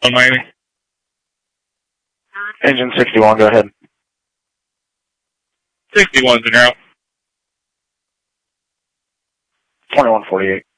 On Miami. Engine 61, go ahead. 61's en route. 2148.